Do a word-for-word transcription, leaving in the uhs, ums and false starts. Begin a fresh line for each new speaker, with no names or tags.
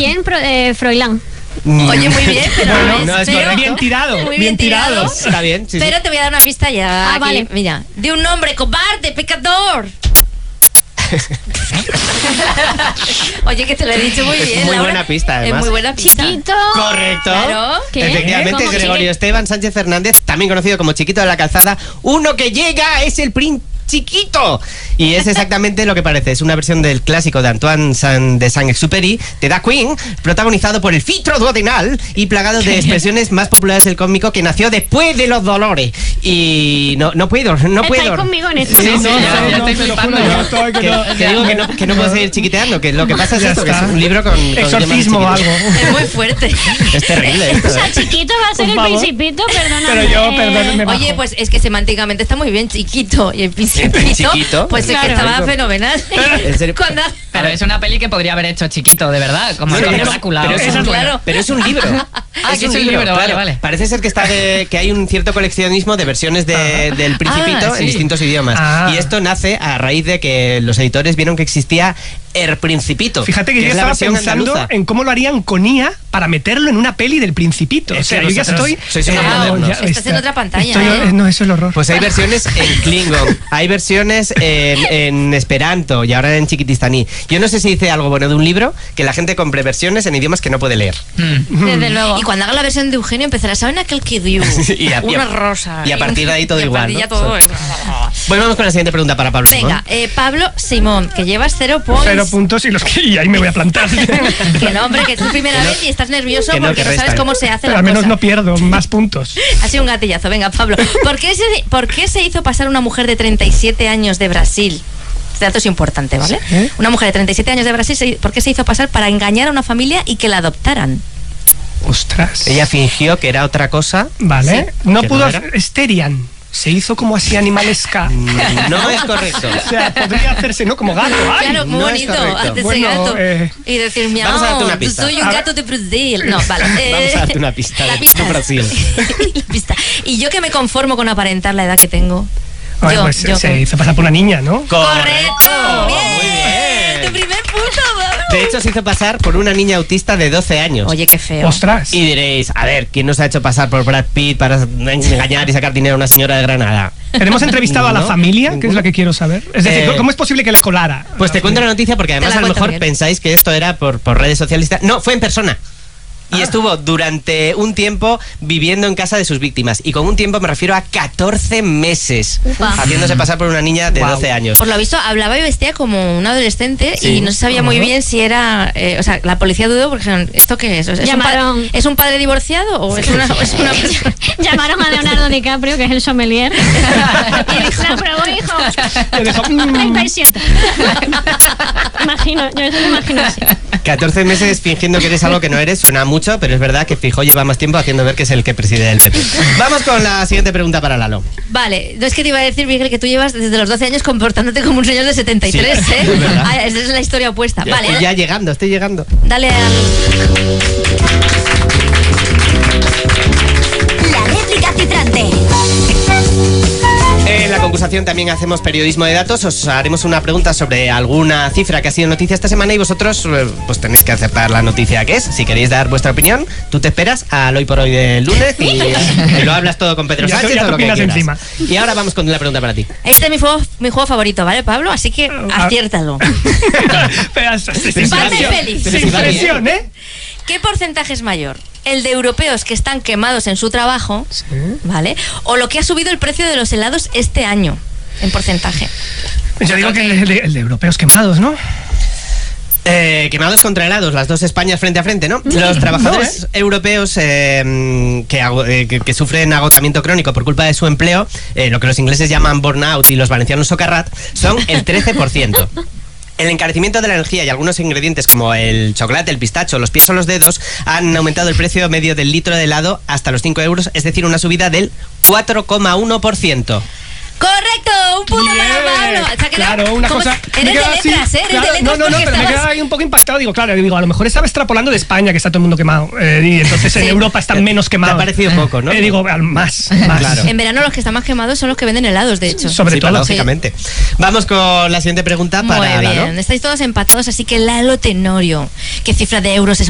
¿Quién? Pro, eh, Froilán.
Oye, muy bien, pero
Bueno,
no,
no es
pero,
bien tirado,
muy
bien,
bien
tirado.
tirado.
Está bien, sí,
Pero
sí.
te voy a dar una pista ya.
Ah,
aquí,
vale.
Mira, de un hombre cobarde, pecador. Oye, que te lo he dicho muy
Es
bien,
muy
Laura.
buena pista, además.
Es muy buena pista.
Chiquito.
Correcto.
Claro.
¿Qué?
Efectivamente,
¿Cómo
Gregorio
sigue?
Esteban Sánchez Fernández, también conocido como Chiquito de la Calzada. Uno que llega es el príncipe Chiquito. Y es exactamente lo que parece. Es una versión del clásico de Antoine Saint- de Saint-Exupéry, de Da Queen, protagonizado por el filtro duodenal y plagado de expresiones más populares del cómico, que nació después de los dolores. Y no, no puedo, no puedo.
¿Estáis conmigo en esto?
Sí,
No,
sí,
no,
ya,
no,
ya
no,
estoy
te lo
flipando.
juro, yo estoy que
Que,
no-
que digo que no, que no puedo seguir chiquiteando, que lo que pasa es
Ya
esto, que
está.
es un libro con... con
Exorcismo o
temas
algo.
chiquitos.
Es muy fuerte.
Es terrible esto,
O sea,
¿eh?
Chiquito va a ser
Por
el
favor.
Principito, perdóname.
Pero yo,
eh,
perdón, me bajo.
Oye, pues es que semánticamente está muy bien, Chiquito. Y el Principito,
Chiquito,
pues es
claro.
que estaba fenomenal.
En serio.
Cuando...
Pero es una peli que podría haber hecho Chiquito, de verdad, como
No,
el
pero-
Drácula.
pero
o-
es un-
Esa es buena.
Pero es un libro.
Ah, que es un libro, vale, vale.
Parece ser que está de- que hay un cierto coleccionismo de versiones de- del Principito
Ah, sí.
en distintos idiomas.
Ah.
Y esto nace a raíz de que los editores vieron que existía El Principito.
Fíjate que, yo
es la
estaba
versión
pensando
andaluza.
en cómo lo harían con I A para meterlo en una peli del Principito. O
Es
sea,
que
yo ya
vosotros
estoy...
sois unos
Ah,
modernos.
ya
Estás
está.
en otra pantalla,
Estoy-
¿eh?
No, eso es el horror.
Pues hay versiones en Klingon, hay versiones en, en Esperanto y ahora en Chiquitistaní. Yo no sé si dice algo bueno de un libro, que la gente compre versiones en idiomas que no puede leer.
Mm.
Desde luego.
Y cuando haga la versión de Eugenio empezará, ¿saben aquel que dio?
Y a- y a-
Una rosa.
y a partir de ahí todo
Y a
igual,
partir
¿no?
ya todo
Sí.
es-
Bueno, vamos con la siguiente pregunta para Pablo Simón.
Venga, eh, Pablo Simón, que llevas cero points.
Cero puntos y los que... Y ahí me voy a plantar.
Que no, hombre, que es tu primera vez y estás nervioso
que no,
porque
que
no sabes
restan.
cómo se hace
Pero
la
al menos
cosa.
no pierdo más puntos.
Ha sido un gatillazo. Venga, Pablo. ¿Por qué, se, ¿Por qué se hizo pasar una mujer de treinta y siete años de Brasil? Este dato es importante, ¿vale?
¿Sí?
Una mujer de treinta y siete años de Brasil, se- ¿por qué se hizo pasar para engañar a una familia y que la adoptaran?
Ostras.
Ella fingió que era otra cosa.
Vale. No
¿Que
pudo
no
hacer...
era?
Esterian. Se hizo como así animalesca.
No es correcto.
O sea, podría hacerse, ¿no? Como gato. ¡Ay!
Claro, muy
no es
bonito.
correcto.
Hacerse
Bueno,
gato.
eh,
Y decir, miau,
vamos a darte una pista.
soy un
A ver.
gato de Brasil. No, vale.
Vamos a darte una pista
La
de
pista.
Brasil.
La pista. Y yo que me conformo con aparentar la edad que tengo.
Bueno,
yo,
pues
yo
se
que-
hizo pasar por una niña, ¿no?
¡Correcto! ¡Bien!
Muy bien.
¡Tu primer punto, Pablo!
De hecho, se hizo pasar por una niña autista de doce años.
Oye, qué feo.
Ostras.
Y diréis, a ver, ¿quién nos ha hecho pasar por Brad Pitt para engañar y sacar dinero a una señora de Granada?
¿Tenemos entrevistado a la
¿No?
familia? Que es
¿Ninguno?
la que quiero saber. Es decir,
Eh,
¿cómo es posible que la colara?
Pues te cuento la noticia porque además
la
a lo
cuento,
mejor
Miguel.
pensáis que esto era por, por redes sociales. y tal. No, fue en persona. Y
Ah.
estuvo durante un tiempo viviendo en casa de sus víctimas. Y con un tiempo me refiero a catorce meses.
Upa.
Haciéndose pasar por una niña de
Guau.
doce años.
Por lo visto, hablaba y vestía como un adolescente
Sí.
y no se sabía muy
Ajá.
bien si era. eh, o sea, la policía dudó porque dijeron, ¿esto qué es? ¿Es, un, pa-
Llamaron-
¿Es un padre divorciado o es una, o es una persona?
Llamaron a Leonardo DiCaprio, que es el sommelier. Y dijo, "La probó, hijo.
Le dejó, mm,
treinta y siete. Imagino, yo eso lo imagino así.
catorce meses fingiendo que eres algo que no eres, suena mucho, pero es verdad que Fijó lleva más tiempo haciendo ver que es el que preside el P P. Vamos con la siguiente pregunta para Lalo.
Vale, no es que te iba a decir, Miguel, que tú llevas desde los doce años comportándote como un señor de setenta y tres,
Sí,
¿eh?
es verdad.
Ah, esa es la historia opuesta.
Ya
Vale,
estoy ya llegando, estoy llegando.
dale al.
La réplica citrante.
En la concursación también hacemos periodismo de datos. Os haremos una pregunta sobre alguna cifra que ha sido noticia esta semana y vosotros eh, pues tenéis que acertar la noticia que es. Si queréis dar vuestra opinión, tú te esperas al hoy por hoy del lunes y, y lo hablas todo con Pedro
Ya te-
Sánchez
ya
o
te
lo que
opinas
quieras.
encima.
Y ahora vamos con la pregunta para ti.
Este es mi juego, mi juego favorito, ¿vale, Pablo? Así que
Ah.
aciértalo.
Pero, sin
Pero si
Parte
va bien.
feliz.
Pero si
sin
va bien.
presión, ¿eh?
¿Qué porcentaje es mayor? ¿El de europeos que están quemados en su trabajo, ¿vale? ¿O lo que ha subido el precio de los helados este año, en porcentaje?
Yo digo que el de, el de europeos quemados, ¿no?
Eh, quemados contra helados, las dos Españas frente a frente, ¿no? Los trabajadores europeos eh, que, ago- eh, que, que sufren agotamiento crónico por culpa de su empleo, eh, lo que los ingleses llaman burnout y los valencianos socarrat, son el trece por ciento. El encarecimiento de la energía y algunos ingredientes como el chocolate, el pistacho, los pies o los dedos han aumentado el precio medio del litro de helado hasta los cinco euros, es decir, una subida del cuatro coma uno por ciento.
¡Correcto! ¡Un punto
Bien.
para Pablo! O sea, que
Claro,
no-
una
¿cómo
cosa.
es?
me
Eres de
queda así,
letras, ¿eh? Eres
claro,
de letras
no, no, no,
porque
pero me
estabas-
queda ahí un poco impactado. Digo, claro, digo, a lo mejor estaba extrapolando de España, que está todo el mundo quemado. eh, y entonces en
Sí.
Europa están menos quemados.
Te ha parecido poco, ¿no?
Eh, digo, al- más, más.
Claro.
En verano los que están más quemados son los que venden helados, de hecho.
Sobre
Sí,
todo.
lógicamente. Vamos con la siguiente pregunta para
Muy bien,
Lalo.
estáis todos empatados, así que Lalo Tenorio, ¿qué cifra de euros es